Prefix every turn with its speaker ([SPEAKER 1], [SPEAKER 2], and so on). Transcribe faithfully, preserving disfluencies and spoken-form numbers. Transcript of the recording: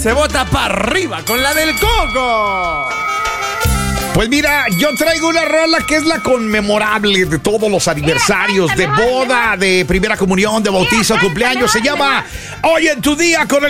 [SPEAKER 1] se bota para arriba con la del Coco.
[SPEAKER 2] Pues mira, yo traigo una rola que es la conmemorable de todos los aniversarios de boda, de primera comunión, de bautizo, cumpleaños. Se llama Hoy en tu día con el